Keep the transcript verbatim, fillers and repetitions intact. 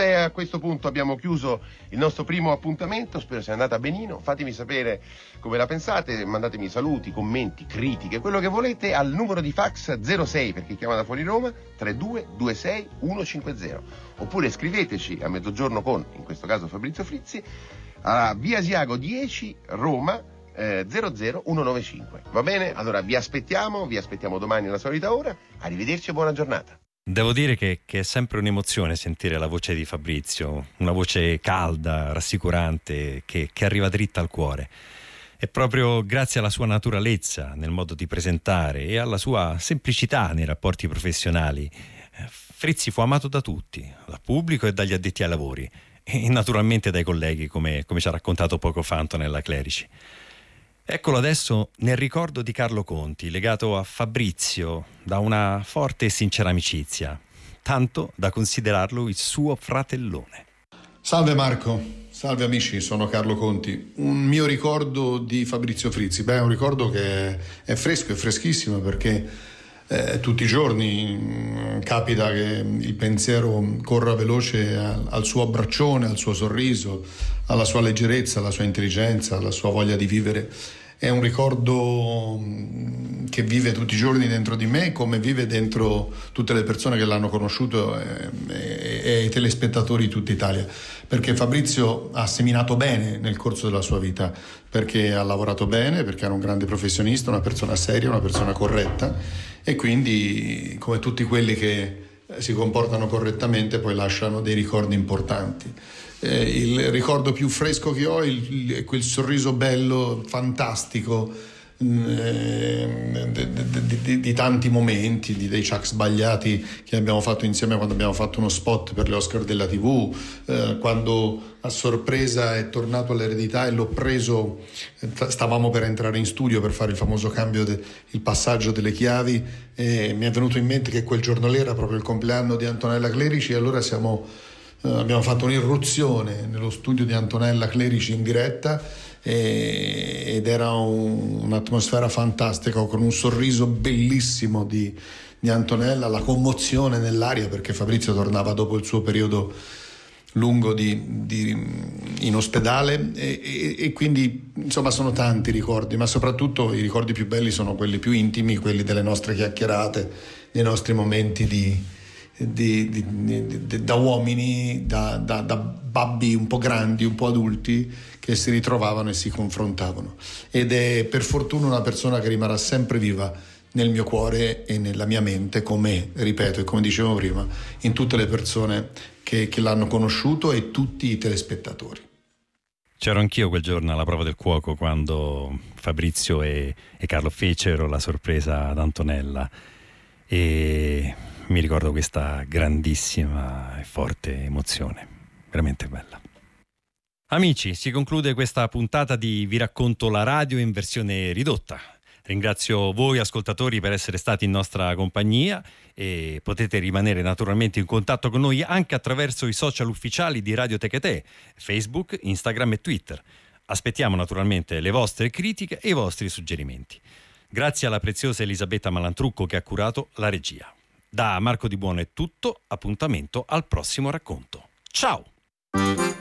Basta, e a questo punto abbiamo chiuso il nostro primo appuntamento. Spero sia andata benino. Fatemi sapere come la pensate, mandatemi saluti, commenti, critiche, quello che volete al numero di fax zero sei per chi chiama da fuori Roma, trentadue ventisei centocinquanta, oppure scriveteci a Mezzogiorno con, in questo caso Fabrizio Frizzi, a via Asiago dieci, Roma eh, zero zero uno nove cinque. Va bene? Allora vi aspettiamo, vi aspettiamo domani alla solita ora. Arrivederci e buona giornata. Devo dire che, che è sempre un'emozione sentire la voce di Fabrizio, una voce calda, rassicurante, che, che arriva dritta al cuore. E proprio grazie alla sua naturalezza nel modo di presentare e alla sua semplicità nei rapporti professionali, Frizzi fu amato da tutti, dal pubblico e dagli addetti ai lavori, e naturalmente dai colleghi, come, come ci ha raccontato poco fa Antonella Clerici. Eccolo adesso nel ricordo di Carlo Conti, legato a Fabrizio da una forte e sincera amicizia, tanto da considerarlo il suo fratellone. Salve Marco, salve amici, sono Carlo Conti. Un mio ricordo di Fabrizio Frizzi, beh, è un ricordo che è fresco, è freschissimo, perché eh, tutti i giorni mh, capita che il pensiero corra veloce al, al suo abbraccione, al suo sorriso, alla sua leggerezza, alla sua intelligenza, alla sua voglia di vivere. È un ricordo che vive tutti i giorni dentro di me, come vive dentro tutte le persone che l'hanno conosciuto e, e, e i telespettatori di tutta Italia, perché Fabrizio ha seminato bene nel corso della sua vita, perché ha lavorato bene, perché era un grande professionista, una persona seria, una persona corretta, e quindi, come tutti quelli che si comportano correttamente, poi lasciano dei ricordi importanti. Eh, il ricordo più fresco che ho è il, il, quel sorriso bello, fantastico, eh, di, di, di, di tanti momenti, di, dei ciak sbagliati che abbiamo fatto insieme quando abbiamo fatto uno spot per le Oscar della tivù, eh, quando a sorpresa è tornato all'eredità e l'ho preso, stavamo per entrare in studio per fare il famoso cambio, de, il passaggio delle chiavi, e mi è venuto in mente che quel giorno lì era proprio il compleanno di Antonella Clerici, e allora siamo Uh, abbiamo fatto un'irruzione nello studio di Antonella Clerici in diretta, e, ed era un, un'atmosfera fantastica, con un sorriso bellissimo di, di Antonella, la commozione nell'aria, perché Fabrizio tornava dopo il suo periodo lungo di, di, in ospedale, e, e, e quindi insomma sono tanti i ricordi, ma soprattutto i ricordi più belli sono quelli più intimi, quelli delle nostre chiacchierate, dei nostri momenti di Di, di, di, di, da uomini, da, da, da babbi un po' grandi, un po' adulti, che si ritrovavano e si confrontavano. Ed è per fortuna una persona che rimarrà sempre viva nel mio cuore e nella mia mente, come, ripeto, e come dicevo prima, in tutte le persone che, che l'hanno conosciuto e tutti i telespettatori. C'ero anch'io quel giorno alla prova del cuoco, quando Fabrizio e, e Carlo fecero la sorpresa ad Antonella, e mi ricordo questa grandissima e forte emozione, veramente bella. Amici, si conclude questa puntata di Vi racconto la radio in versione ridotta. Ringrazio voi ascoltatori per essere stati in nostra compagnia, e potete rimanere naturalmente in contatto con noi anche attraverso i social ufficiali di Radio Tecate, Facebook, Instagram e Twitter. Aspettiamo naturalmente le vostre critiche e i vostri suggerimenti. Grazie alla preziosa Elisabetta Malantrucco che ha curato la regia. Da Marco Di Buono è tutto, appuntamento al prossimo racconto. Ciao!